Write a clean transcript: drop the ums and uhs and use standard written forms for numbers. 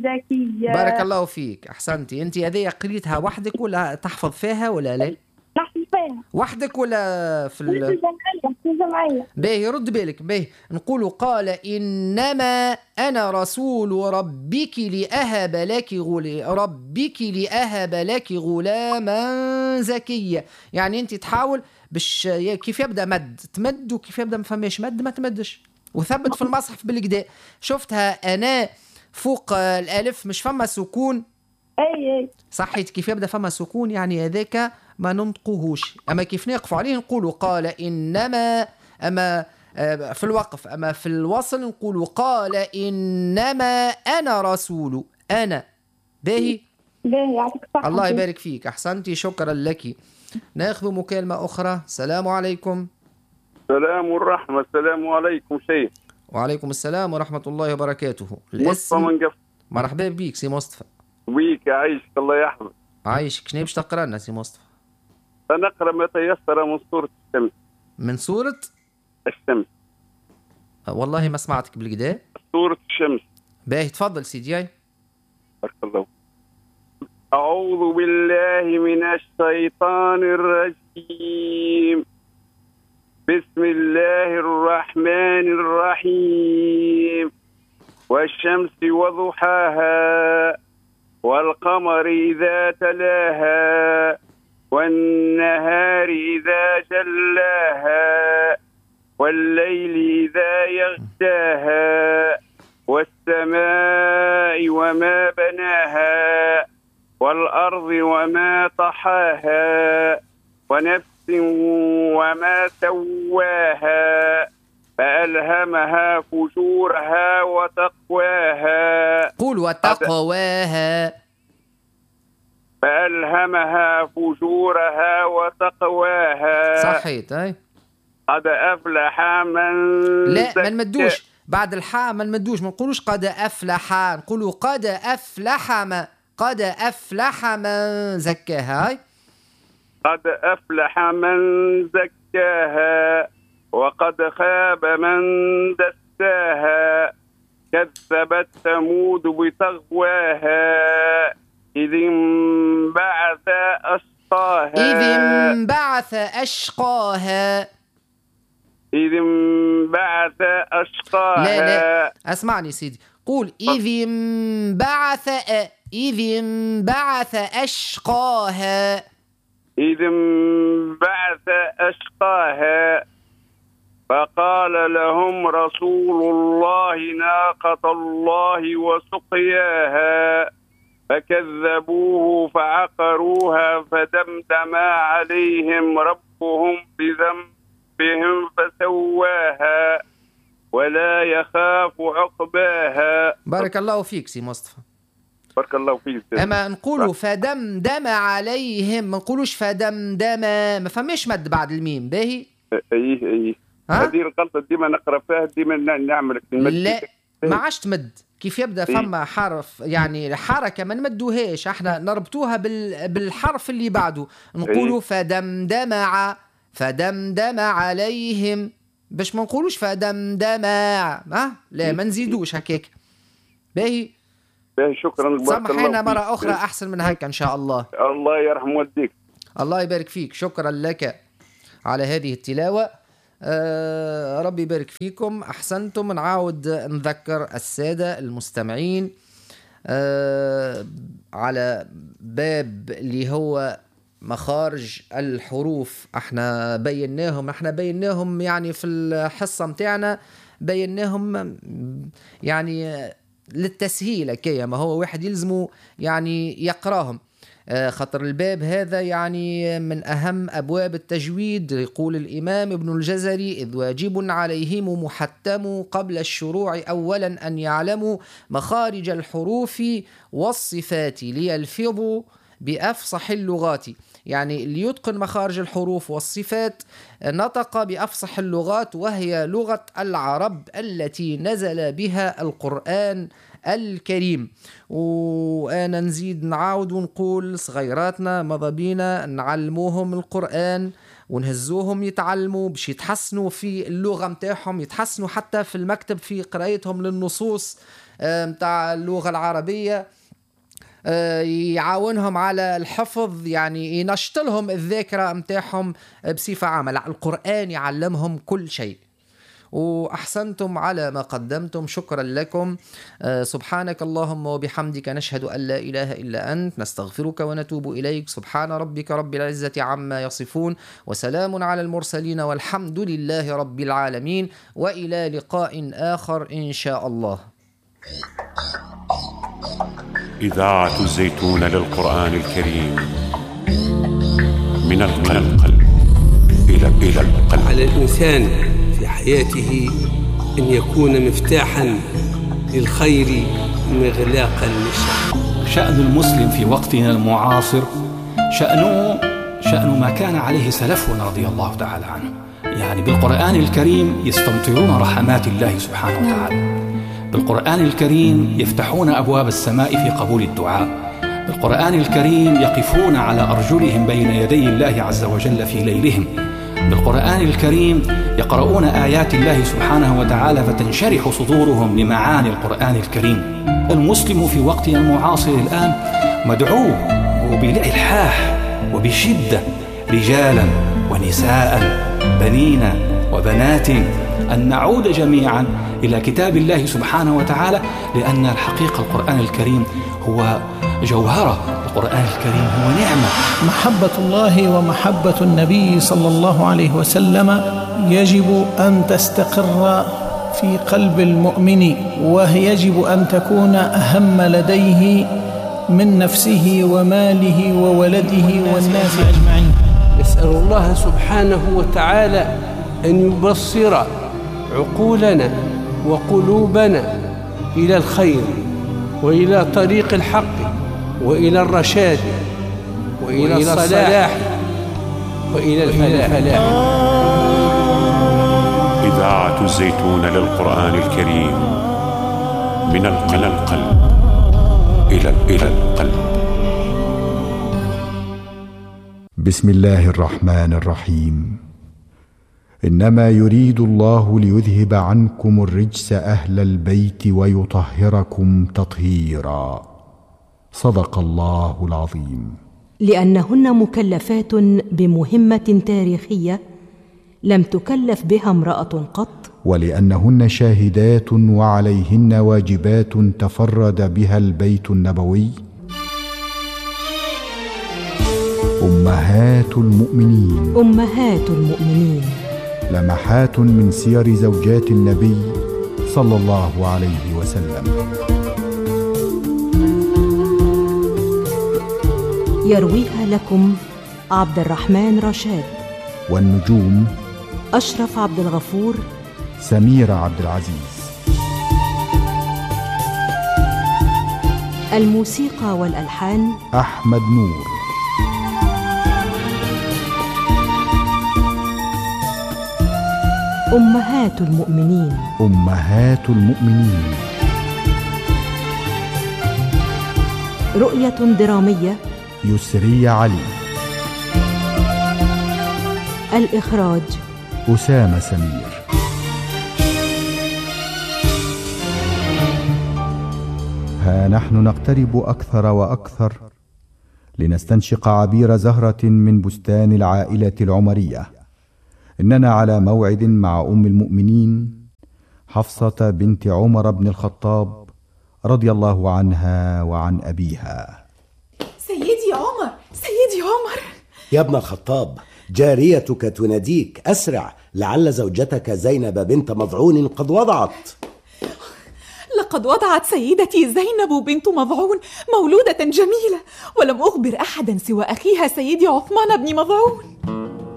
زكية. بارك الله فيك، أحسنتي. أنت هذه قريتها وحدك ولا تحفظ فيها ولا لا؟ نحفظ فيها وحدك ولا في الجمعية. باهي، رد بالك. باهي، نقول قال إنما أنا رسول ربك لأهب لك غلاما زكيا. يعني أنت تحاول باش كيف يبدأ مد تمد، وكيف يبدأ ما فماش مد ما تمدش، وثبت في المصحف بالكدا. شفتها أنا فوق الألف مش فما سكون. أي صحيت، كيف يبدأ فما سكون يعني هذاك ما ننطقوهوش. أما كيف نقف عليه نقولوا قال إنما، أما في الوقف. أما في الوصل نقولوا قال إنما أنا رسول أنا. باهي يعطيك الصحة. الله يبارك فيك، أحسنتي، شكرا لك. ناخذ مكالمة أخرى. السلام عليكم. السلام والرحمة. السلام عليكم شيخ. وعليكم السلام ورحمة الله وبركاته. مصطفى من قف. مرحبا بك سي مصطفى. ويك عايشك الله يحفظك. عايشك. شنو باش تقرا لنا سي مصطفى؟ سنقرأ ما تيسر من سورة الشمس. من سورة الشمس. والله ما سمعتك بالكدا. سورة الشمس. باهي تفضل سيدي. بارك الله. أعوذ بالله من الشيطان الرجيم. بسم الله الرحمن الرحيم. والشمس وضحاها والقمر إذا تلاها والنهار إذا جلاها والليل إذا يغشاها والسماء وما بناها والأرض وما طحاها ونفس وما سواها فألهمها فجورها وتقواها. قول وتقواها. فألهمها فجورها وتقواها. صحيت. أي قد أفلح من لا ما نمدوش بعد الحاء، ما نمدوش، ما نقولوش قد أفلح، نقولوا قد أفلح من زكاها. قد أفلح من زكاها وقد خاب من دساها. كذبت ثمود بتغواها إذ انبعث أشقاها. لا اسمعني سيدي، قول إذ انبعث أشقاها. إذ انبعث أشقاها. فقال لهم رسول الله ناقة الله وسقياها فكذبوه فعقروها فدمدم عليهم ربهم بذنبهم فسواها ولا يخاف عقباها. بارك الله فيك سي مصطفى. بارك الله فيك. اما نقولوا فدمدم عليهم، ما نقولوش فدمدم، ما فماش مد بعد الميم. باهي ايه هذه الغلطه ديما نقرا فيها، ديما نعمل لا ما عادش تمد. كيف يبدا فما حرف يعني حركه ما نمدوهاش، احنا نربطوها بالحرف اللي بعده. نقولوا فدمدم عليهم، باش ما نقولوش فدمدم. لا ما نزيدوش هكاك. باهي شكرا. سامحينا مرة أخرى أحسن من هيك إن شاء الله. الله يرحم والديك. الله يبارك فيك، شكرا لك على هذه التلاوة. ربي يبارك فيكم، أحسنتم. نعاود نذكر السادة المستمعين على باب اللي هو مخارج الحروف. احنا بيناهم يعني في الحصة متاعنا، بيناهم يعني للتسهيل كي ما هو واحد يلزمه يعني يقراهم، خاطر الباب هذا يعني من أهم أبواب التجويد. يقول الإمام ابن الجزري: إذ واجب عليهم محتم قبل الشروع أولا أن يعلموا مخارج الحروف والصفات ليلفظوا بأفصح اللغات. يعني اللي يتقن مخارج الحروف والصفات نطق بأفصح اللغات، وهي لغة العرب التي نزل بها القرآن الكريم. وأنا نزيد نعاود ونقول صغيراتنا ماذا بينا نعلموهم القرآن ونهزوهم يتعلموا باش يتحسنوا في اللغة متاعهم، يتحسنوا حتى في المكتب في قراءتهم للنصوص. متاع اللغة العربية، يعاونهم على الحفظ، يعني ينشطلهم الذاكرة متاعهم بصفة عامة. القرآن يعلمهم كل شيء. وأحسنتم على ما قدمتم، شكرا لكم. سبحانك اللهم وبحمدك، نشهد أن لا إله إلا أنت، نستغفرك ونتوب إليك. سبحان ربك رب العزة عما يصفون، وسلام على المرسلين، والحمد لله رب العالمين، وإلى لقاء آخر إن شاء الله. إذاعة الزيتون للقرآن الكريم، من القلب إلى القلب. على الإنسان في حياته أن يكون مفتاحا للخير مغلاقا للشر. شأن المسلم في وقتنا المعاصر شأن ما كان عليه سلفنا رضي الله تعالى عنه، يعني بالقرآن الكريم يستمطرون رحمات الله سبحانه وتعالى، بالقرآن الكريم يفتحون أبواب السماء في قبول الدعاء، بالقرآن الكريم يقفون على أرجلهم بين يدي الله عز وجل في ليلهم، بالقرآن الكريم يقرؤون آيات الله سبحانه وتعالى فتنشرح صدورهم لمعاني القرآن الكريم. المسلم في وقتنا المعاصر الآن مدعو بإلحاح وبشدة، رجالا ونساء، بنين وبنات، أن نعود جميعا إلى كتاب الله سبحانه وتعالى، لأن الحقيقة القرآن الكريم هو جوهرة، القرآن الكريم هو نعمة. محبة الله ومحبة النبي صلى الله عليه وسلم يجب أن تستقر في قلب المؤمن، ويجب أن تكون أهم لديه من نفسه وماله وولده والناس أجمعين. نسأل الله سبحانه وتعالى أن يبصر عقولنا وقلوبنا إلى الخير وإلى طريق الحق وإلى الرشاد وإلى الصلاح وإلى الفلاح. إذاعة الزيتون للقرآن الكريم، من القلب إلى القلب. بسم الله الرحمن الرحيم. إنما يريد الله ليذهب عنكم الرجس أهل البيت ويطهركم تطهيرا. صدق الله العظيم. لأنهن مكلفات بمهمة تاريخية لم تكلف بها امرأة قط، ولأنهن شاهدات وعليهن واجبات تفرد بها البيت النبوي. أمهات المؤمنين. أمهات المؤمنين، لمحات من سير زوجات النبي صلى الله عليه وسلم. يرويها لكم عبد الرحمن رشاد. والنجوم: أشرف عبد الغفور، سميرة عبد العزيز. الموسيقى والألحان: أحمد نور. أمهات المؤمنين. أمهات المؤمنين. رؤية درامية: يسري علي. الإخراج: أسامة سمير. ها نحن نقترب أكثر وأكثر لنستنشق عبير زهرة من بستان العائلة العمرية. إننا على موعد مع أم المؤمنين حفصة بنت عمر بن الخطاب رضي الله عنها وعن أبيها. سيدي عمر، سيدي عمر. يا ابن الخطاب، جاريتك تناديك، أسرع، لعل زوجتك زينب بنت مضعون قد وضعت. لقد وضعت سيدتي زينب بنت مضعون مولودة جميلة، ولم أخبر أحدا سوى أخيها سيدي عثمان بن مضعون.